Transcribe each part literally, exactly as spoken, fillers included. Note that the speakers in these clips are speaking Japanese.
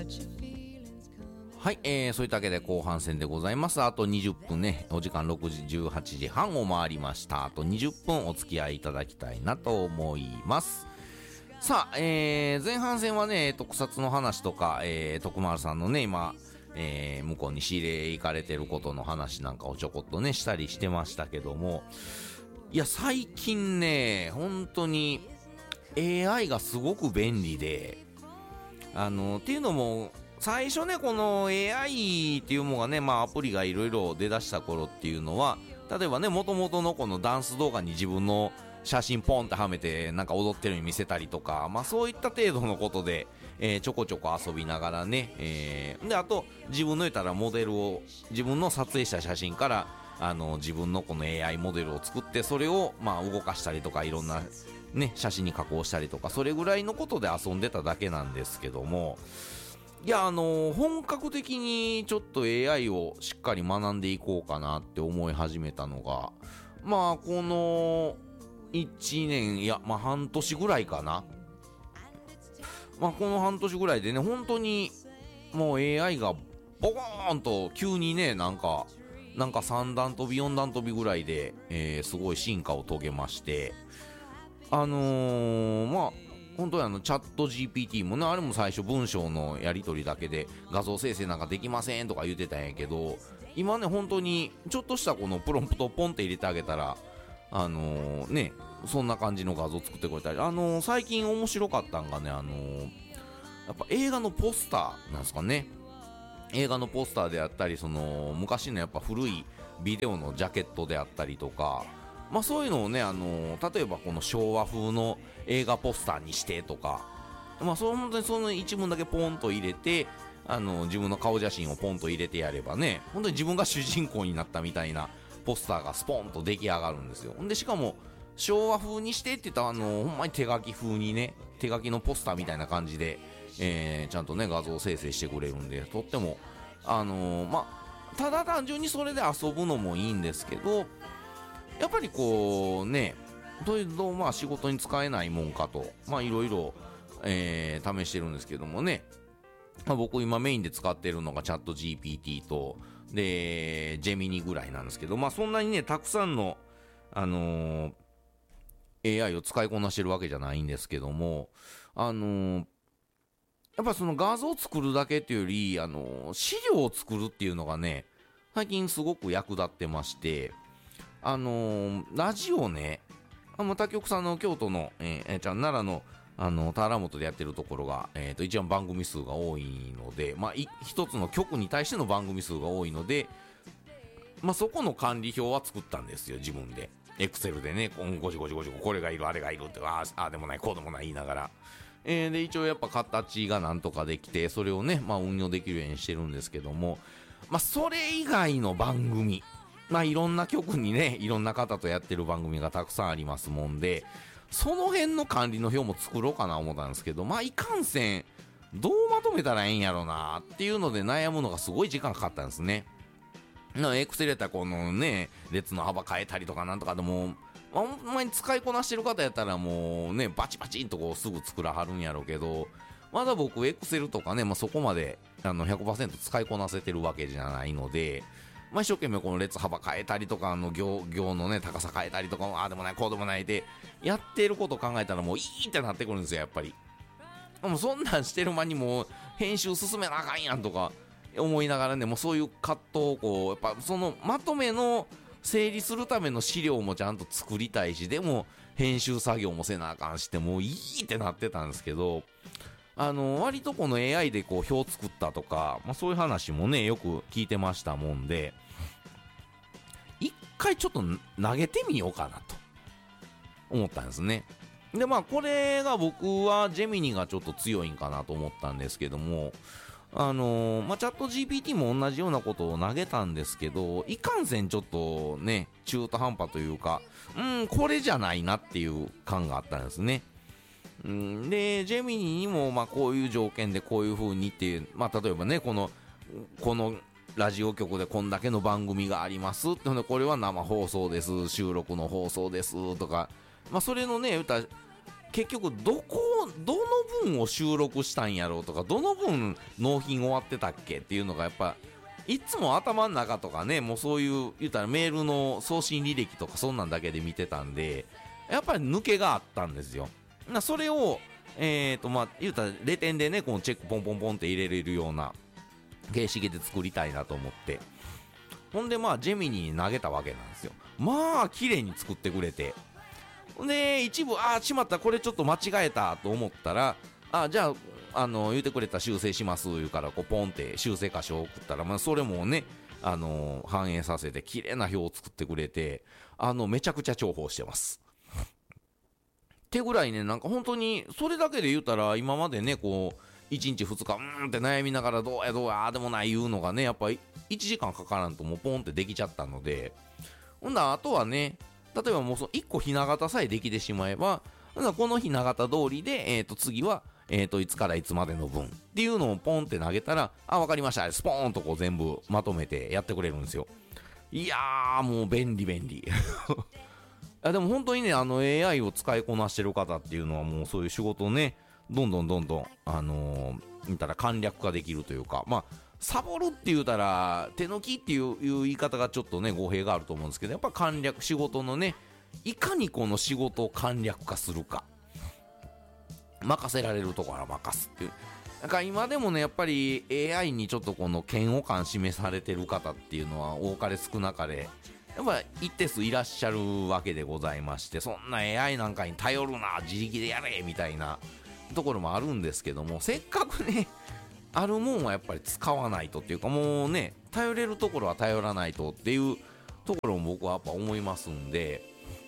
はい、えー、そういったわけで後半戦でございます。あとにじゅっぷんね、お時間ろくじじゅうはちじはんを回りました。あとにじゅっぷんお付き合いいただきたいなと思います。さあ、えー、前半戦はね、特撮の話とか、えー、徳丸さんのね、今、えー、向こうに仕入れ行かれてることの話なんかをちょこっとね、したりしてましたけども、いや、最近ね、本当に エーアイ がすごく便利で、あの、っていうのも、最初ね、この エーアイ っていうものがね、まあアプリがいろいろ出だした頃っていうのは、例えばね、元々のこのダンス動画に自分の写真ポンってはめてなんか踊ってるように見せたりとか、まあそういった程度のことで、えー、ちょこちょこ遊びながらね、えー、で、あと自分の言ったらモデルを、自分の撮影した写真から、あの、自分のこの エーアイ モデルを作って、それをまあ動かしたりとか、いろんなね、写真に加工したりとか、それぐらいのことで遊んでただけなんですけども、いや、あのー、本格的にちょっと エーアイ をしっかり学んでいこうかなって思い始めたのが、まあ、このいちねん、いや、まあ半年ぐらいかな。まあ、この半年ぐらいでね、本当にもう エーアイ がボコーンと急にね、なんか、なんかさん段飛びよん段飛びぐらいで、えー、すごい進化を遂げまして、あのー、まあ、本当にあのチャット ジーピーティー もね、あれも最初文章のやり取りだけで画像生成なんかできませんとか言ってたんやけど、今ね本当にちょっとしたこのプロンプトをポンって入れてあげたら、あのー、ね、そんな感じの画像作ってくれたり、あのー、最近面白かったんがね、あのー、やっぱ映画のポスターなんですかね。映画のポスターであったり、その昔のやっぱ古いビデオのジャケットであったりとか、まあそういうのをね、あのー、例えばこの昭和風の映画ポスターにしてとか、まあその本当にその一文だけポンと入れて、あのー、自分の顔写真をポンと入れてやればね、本当に自分が主人公になったみたいなポスターがスポンと出来上がるんですよ。で、しかも昭和風にしてって言ったら、あのー、ほんまに手書き風にね、手書きのポスターみたいな感じで、えー、ちゃんとね、画像生成してくれるんで、とっても、あのー、まあ、ただ単純にそれで遊ぶのもいいんですけど、やっぱりこうね、どういうとまあ仕事に使えないもんかと、まあいろいろ、えー、試してるんですけどもね、まあ、僕今メインで使ってるのがチャット ジーピーティー と、で、ジェミニぐらいなんですけど、まあそんなにね、たくさんの、あのー、エーアイ を使いこなしてるわけじゃないんですけども、あのー、やっぱその画像を作るだけっていうより、あのー、資料を作るっていうのがね、最近すごく役立ってまして、あのー、ラジオね、あの他局さんの京都の、えー、えー、じゃあ奈良の、あの、田原本でやってるところが、えっ、ー、と、一番番組数が多いので、まあ、一つの局に対しての番組数が多いので、まあ、そこの管理表は作ったんですよ、自分で。エクセルでね、ごじごじごじこれがいる、あれがいるって、ああでもない、こうでもない言いながら。えー、で、一応やっぱ形がなんとかできて、それをね、まあ、運用できるようにしてるんですけども、まあ、それ以外の番組、まあいろんな局にね、いろんな方とやってる番組がたくさんありますもんで、その辺の管理の表も作ろうかな思ったんですけど、まあいかんせん、どうまとめたらええんやろなっていうので悩むのがすごい時間かかったんですね。なエクセルやったらこのね、列の幅変えたりとかなんとかでも、ほんまに使いこなしてる方やったらもうね、バチバチンとこうすぐ作らはるんやろうけど、まだ僕エクセルとかね、まあそこまであの ひゃくパーセント 使いこなせてるわけじゃないので、まあ、一生懸命この列幅変えたりとか、あの行、行のね、高さ変えたりとか、ああでもない、こうでもないで、やってることを考えたらもういいってなってくるんですよ、やっぱり。もうそんなんしてる間にもう編集進めなあかんやんとか思いながらね、もうそういう葛藤をこう、やっぱそのまとめの整理するための資料もちゃんと作りたいし、でも編集作業もせなあかんして、もういいってなってたんですけど、あの割とこの エーアイ でこう表作ったとか、まあ、そういう話もねよく聞いてましたもんで、一回ちょっと投げてみようかなと思ったんですね。でまあこれが僕はジェミニがちょっと強いんかなと思ったんですけども、あのー、まあチャット ジーピーティー も同じようなことを投げたんですけど、いかんせんちょっとね中途半端というか、うんこれじゃないなっていう感があったんですね。うん、でジェミニにもまあこういう条件でこういう風にっていう、まあ例えばねこのこのラジオ局でこんだけの番組がありますってので、これは生放送です、収録の放送ですとか、まあそれのね歌結局どこどの分を収録したんやろうとか、どの分納品終わってたっけっていうのがやっぱいつも頭の中とかね、もうそういう言ったらメールの送信履歴とかそんなんだけで見てたんで、やっぱり抜けがあったんですよ。なそれをえーとまあ言うたらレ点でね、このチェックポンポンポンって入れれるような形式で作りたいなと思って、ほんでまあジェミニに投げたわけなんですよ。まあ綺麗に作ってくれて、で一部ああしまった、これちょっと間違えたと思ったら、あじゃああの言うてくれた修正します言うからこうポンって修正箇所を送ったら、まあ、それもねあの反映させて綺麗な表を作ってくれて、あのめちゃくちゃ重宝してますってぐらいね、なんか本当にそれだけで言うたら、今までねこういちにちふつかうーんって悩みながらどうやどうやああでもない言うのがね、やっぱりいちじかんかからんともうポンってできちゃったので、ほんだあとはね、例えばもうそのいっこひな形さえできてしまえば、ほんだこのひな形通りで、えー、と次は、えー、といつからいつまでの分っていうのをポンって投げたら、あ分かりましたスポーンとこう全部まとめてやってくれるんですよ。いやーもう便利便利でも本当にね、あの エーアイ を使いこなしてる方っていうのはもうそういう仕事をね、どんどんどんどんあのー、見たら簡略化できるというか、まあサボるって言うたら手抜きっていう言い方がちょっとね語弊があると思うんですけど、やっぱ簡略、仕事のね、いかにこの仕事を簡略化するか、任せられるところは任すっていう、なんか今でもねやっぱり エーアイ にちょっとこの嫌悪感示されてる方っていうのは多かれ少なかれやっぱ一定数いらっしゃるわけでございまして、そんな エーアイ なんかに頼るな自力でやれみたいなところもあるんですけども、せっかくねあるもんはやっぱり使わないとっていうか、もうね頼れるところは頼らないとっていうところも僕はやっぱ思いますんで、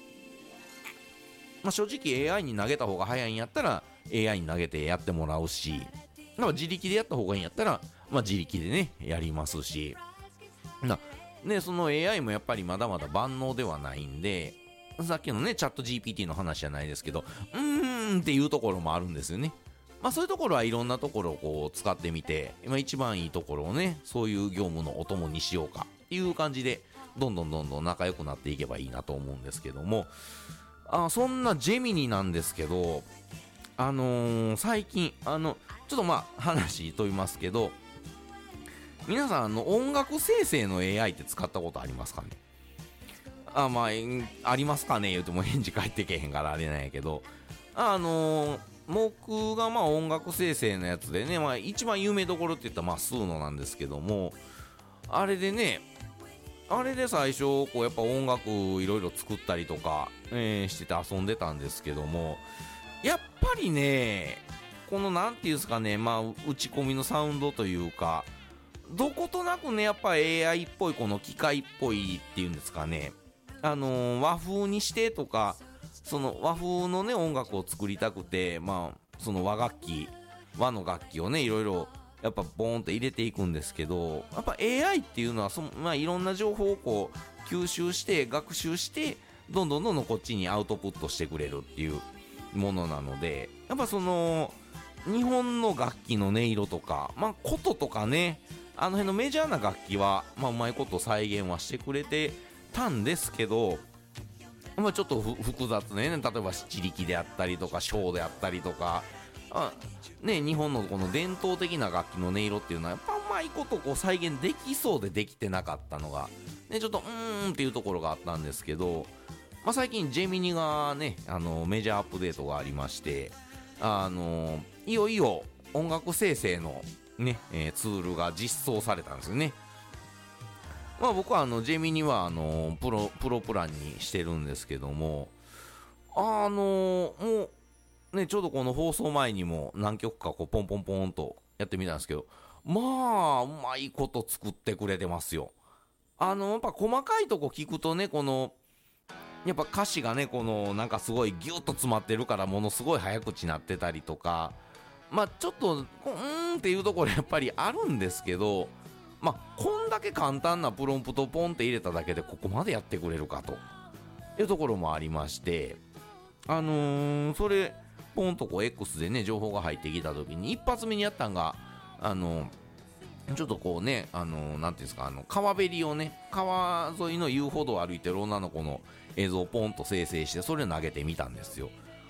まあ、正直 エーアイ に投げた方が早いんやったら エーアイ に投げてやってもらうし、だから自力でやった方がいいんやったら、まあ、自力でねやりますしな、ね、その エーアイ もやっぱりまだまだ万能ではないんで、さっきのねチャット ジーピーティー の話じゃないですけど、うーんっていうところもあるんですよね。まあそういうところはいろんなところをこう使ってみて、今一番いいところをね、そういう業務のお供にしようかっていう感じでどんどんどんどん仲良くなっていけばいいなと思うんですけども、あそんなジェミニなんですけど、あのー、最近あのちょっとまあ話飛びますけど、皆さんあの音楽生成の エーアイ って使ったことありますかね。あまあありますかね言うても返事返ってけへんからあれなんやけど、あのー、僕がまあ音楽生成のやつでね、まあ、一番有名どころって言ったらまあスーノなんですけども、あれでねあれで最初こうやっぱ音楽いろいろ作ったりとか、えー、してて遊んでたんですけども、やっぱりねこのなんていうんですかね、まあ打ち込みのサウンドというか、どことなくねやっぱ エーアイ っぽい、この機械っぽいっていうんですかね、あのー、和風にしてとか、その和風のね音楽を作りたくて、まあその和楽器和の楽器をねいろいろやっぱボーンと入れていくんですけど、やっぱ エーアイ っていうのはそ、まあ、いろんな情報をこう吸収して学習してどんどんどんどんこっちにアウトプットしてくれるっていうものなので、やっぱその日本の楽器の音色とか、まあ琴とかね、あの辺のメジャーな楽器は、まあ、うまいこと再現はしてくれてたんですけど、まあ、ちょっと複雑ね、例えば七力であったりとか小であったりとか、あね、日本のこの伝統的な楽器の音色っていうのはやっぱうまいことこう再現できそうでできてなかったのが、ね、ちょっとうーんっていうところがあったんですけど、まあ、最近ジェミニがねあのメジャーアップデートがありまして、あのいよいよ音楽生成の、ねえー、ツールが実装されたんですよね。まあ、僕はあのジェミニはあのプロ、プロプランにしてるんですけども、あのもうねちょうどこの放送前にも何曲かこうポンポンポンとやってみたんですけど、まあうまいこと作ってくれてますよ。あのやっぱ細かいとこ聞くとね、このやっぱ歌詞がねこのなんかすごいギュッと詰まってるからものすごい早口になってたりとか、まあちょっとうーんっていうところやっぱりあるんですけど、まあこんだけ簡単なプロンプトポンって入れただけでここまでやってくれるかというところもありまして、あのー、それポンとこう X でね情報が入ってきた時に一発目にやったんが、あのー、ちょっとこうね、あのー、なんていうんですか、あの川べりをね、川沿いの遊歩道を歩いてる女の子の映像をポンと生成してそれを投げてみたんですよ。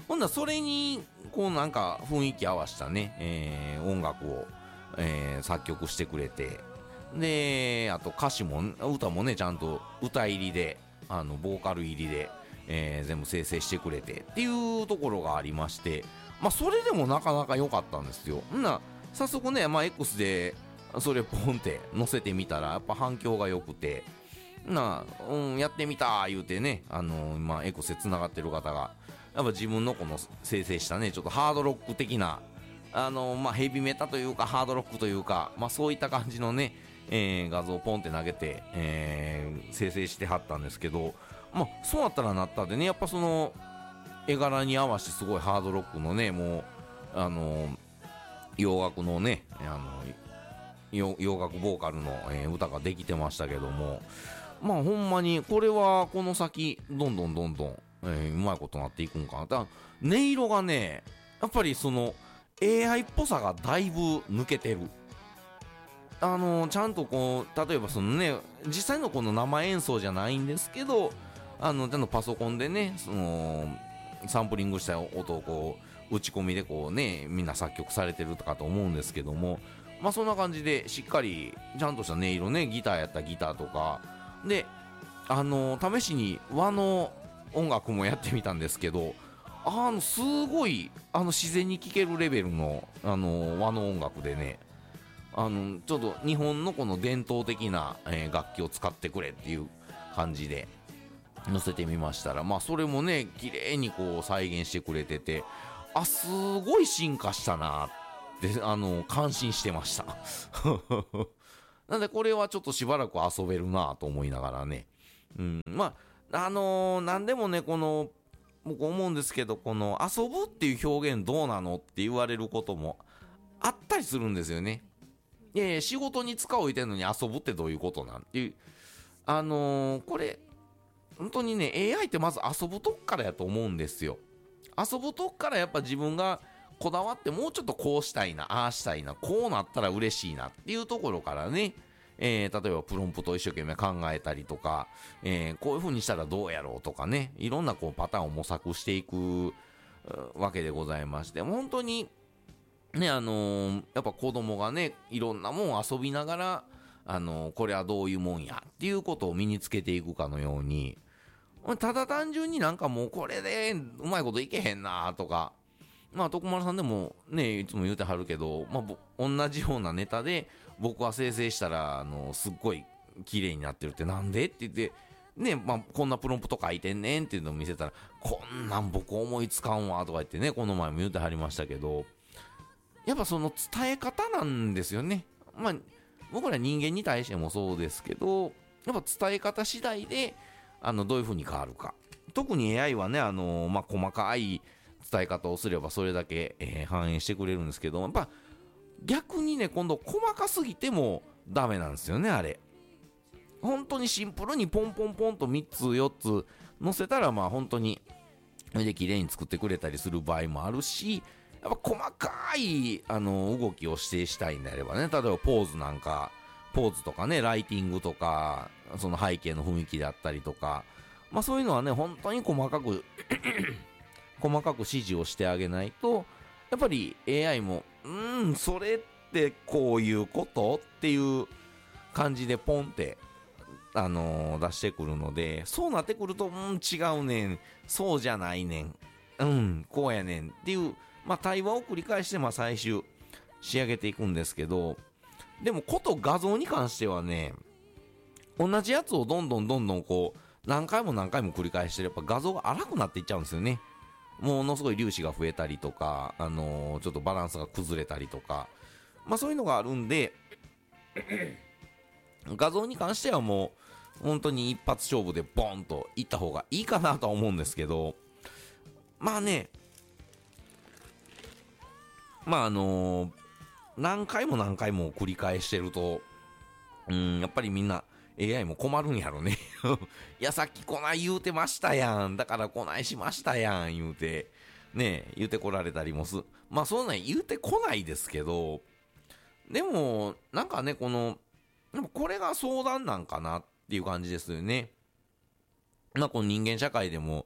ほんならそれにこうなんか雰囲気合わせたね、えー音楽を、えー作曲してくれて、であと歌詞も歌もねちゃんと歌入りで、あのボーカル入りで、えー全部生成してくれてっていうところがありまして、まあそれでもなかなか良かったんですよ。んな早速ね、まあ X でそれポンって載せてみたらやっぱ反響が良くて、なあ、うん、やってみた言うてね、あのー、まあ X でつながってる方がやっぱ自分のこの生成したねちょっとハードロック的な、あのー、まあヘビメタというかハードロックというか、まあそういった感じのね、えー画像をポンって投げて、えー生成してはったんですけど、まあそうなったらなったでね、やっぱその絵柄に合わせてすごいハードロックのね、もうあのー洋楽のね、あの洋洋楽ボーカルの、えー歌ができてましたけども、まあほんまにこれはこの先どんどんどんどん、えーうまいことなっていくんかな。だから音色がねやっぱりその エーアイ っぽさがだいぶ抜けてる。あのーちゃんとこう例えばそのね実際のこの生演奏じゃないんですけど、あのちゃんとパソコンでねそのサンプリングした音をこう打ち込みでこうねみんな作曲されてるとかと思うんですけども、まあそんな感じでしっかりちゃんとした音色ね、ギターやったらギターとかで、あのー試しに和の音楽もやってみたんですけど、あのすごいあの自然に聴けるレベルの、あのー和の音楽でね、あのちょっと日本のこの伝統的な、えー楽器を使ってくれっていう感じで載せてみましたら、まあそれもね綺麗にこう再現してくれてて、あすごい進化したなってあの感心してましたなんでこれはちょっとしばらく遊べるなと思いながらね、うん、まああのー、なんでもねこの僕思うんですけど、この遊ぶっていう表現どうなのって言われることもあったりするんですよね。いやいや仕事に使おう言ってんのに遊ぶってどういうことなんていう、あのー、これ本当にね エーアイ ってまず遊ぶとこからやと思うんですよ。遊ぶとこからやっぱ自分がこだわってもうちょっとこうしたいなああしたいなこうなったら嬉しいなっていうところからね、えー例えばプロンプトを一生懸命考えたりとか、えーこういう風にしたらどうやろうとかね、いろんなこうパターンを模索していくうわけでございまして、本当にね、あのーやっぱ子供がねいろんなもん遊びながら、あのーこれはどういうもんやっていうことを身につけていくかのように、ただ単純になんかもうこれでうまいこといけへんなとか、まあ徳丸さんでもねいつも言うてはるけど、まあぼ同じようなネタで僕は生成したらあのすっごい綺麗になってるってなんでって言ってね、まあこんなプロンプト書いてんねんっていうのを見せたら、こんなん僕思いつかんわとか言ってね、この前も言うてはりましたけど、やっぱその伝え方なんですよね。まあ僕ら人間に対してもそうですけど、やっぱ伝え方次第であのどういう風に変わるか。特に エーアイ はね、あのまあ細かい伝え方をすればそれだけ、えー反映してくれるんですけど、やっぱ逆にね今度細かすぎてもダメなんですよね。あれ本当にシンプルにポンポンポンとみっつよっつ載せたら、まあ本当にそれで綺麗に作ってくれたりする場合もあるし、やっぱ細かいあの動きを指定したいんであればね、例えばポーズなんかポーズとかね、ライティングとかその背景の雰囲気であったりとか、まあそういうのはね本当に細かく細かく指示をしてあげないと、やっぱり エーアイ もうーんそれってこういうことっていう感じでポンってあのー出してくるので、そうなってくるとうん違うねん、そうじゃないねん、うんこうやねんっていう、まあ対話を繰り返してまあ最終仕上げていくんですけど、でもこと画像に関してはね、同じやつをどんどんどんどんこう何回も何回も繰り返してやっぱ画像が荒くなっていっちゃうんですよね。ものすごい粒子が増えたりとか、あのーちょっとバランスが崩れたりとか、まあそういうのがあるんで画像に関してはもう本当に一発勝負でボンといった方がいいかなとは思うんですけど、まあね、まああのー何回も何回も繰り返してると、うん、やっぱりみんな エーアイ も困るんやろねいやさっきこない言うてましたやん、だからこないしましたやん言うてね言うてこられたりもす、まあそんなん言うてこないですけど、でもなんかねこのでもこれが相談なんかなっていう感じですよね。まあこの人間社会でも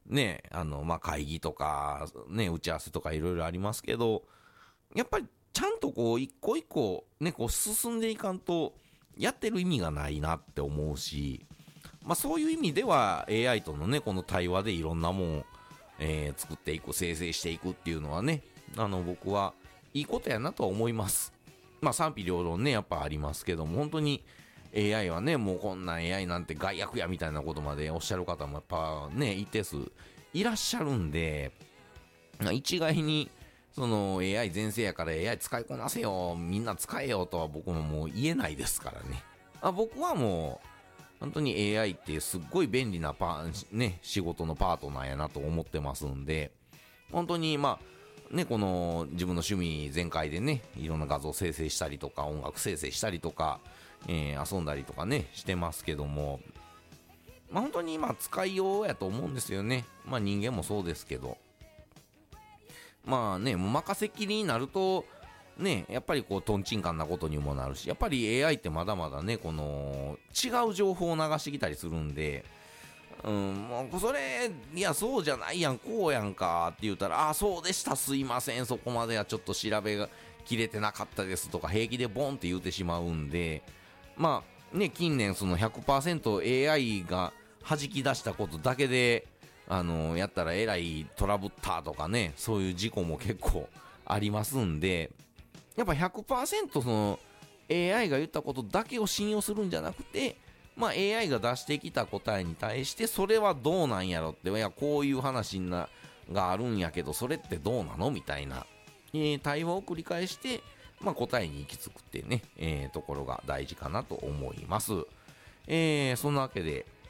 ね、あの、まあ、会議とか、ね、打ち合わせとかいろいろありますけど、やっぱりちゃんとこう、一個一個、ね、こう進んでいかんと、やってる意味がないなって思うし、まあ、そういう意味では エーアイ とのね、この対話でいろんなもんを、えー作っていく、生成していくっていうのはね、あの、僕はいいことやなとは思います。まあ、賛否両論ね、やっぱありますけども、本当に エーアイ はね、もうこんなん エーアイ なんて害悪やみたいなことまでおっしゃる方もやっぱね、一定数いらっしゃるんで、一概にその エーアイ 全盛やから エーアイ 使いこなせよ、みんな使えよとは僕ももう言えないですからね。あ、僕はもう本当に エーアイ ってすっごい便利なパね、仕事のパートナーやなと思ってますんで、本当にまあね、この自分の趣味全開でね、いろんな画像生成したりとか音楽生成したりとか、えー遊んだりとかねしてますけども、まあ本当に今使いようやと思うんですよね。まあ人間もそうですけど、まあね、もう任せっきりになると、ね、やっぱりこう、トンチンカンなことにもなるし、やっぱり エーアイ ってまだまだね、この、違う情報を流してきたりするんで、うん、もう、それ、いや、そうじゃないやん、こうやんか、って言ったら、ああ、そうでした、すいません、そこまではちょっと調べが切れてなかったですとか、平気でボンって言うてしまうんで、まあ、ね、近年その ひゃくパーセントエーアイ が弾き出したことだけで、あのやったらえらいトラブったとかね、そういう事故も結構ありますんで、やっぱ ひゃくパーセント その エーアイ が言ったことだけを信用するんじゃなくて、まあ エーアイ が出してきた答えに対してそれはどうなんやろって、いやこういう話ながあるんやけどそれってどうなのみたいな、えー対話を繰り返して、まあ、答えに行き着くっていうね、えーところが大事かなと思います。えーそんなわけで